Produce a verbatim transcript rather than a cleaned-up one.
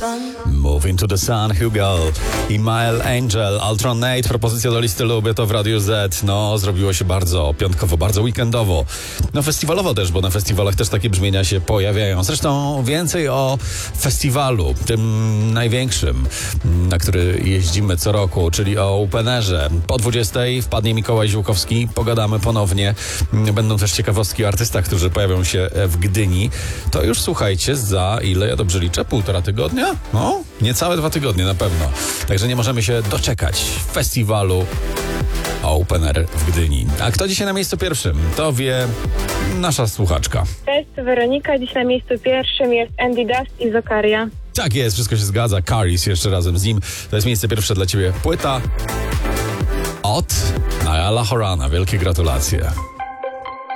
Move into the sun, Hugo i Mile Angel, Altronate, propozycja do listy Lubię to w Radiu Z. No, zrobiło się bardzo piątkowo, bardzo weekendowo. No, festiwalowo też, bo na festiwalach też takie brzmienia się pojawiają. Zresztą więcej o festiwalu, tym największym, na który jeździmy co roku, czyli o Openerze. Po dwudziestej wpadnie Mikołaj Ziółkowski, pogadamy ponownie. Będą też ciekawostki o artystach, którzy pojawią się w Gdyni. To już słuchajcie, za ile ja dobrze liczę? Półtora tygodnia? No, niecałe dwa tygodnie na pewno. Także nie możemy się doczekać festiwalu Open Air w Gdyni. A kto dzisiaj na miejscu pierwszym? To wie nasza słuchaczka. Cześć, to Weronika. Dziś na miejscu pierwszym jest Andy Dust i Zokaria. Tak jest, wszystko się zgadza. Caris jeszcze razem z nim. To jest miejsce pierwsze dla ciebie. Płyta od Nialla Horana. Wielkie gratulacje.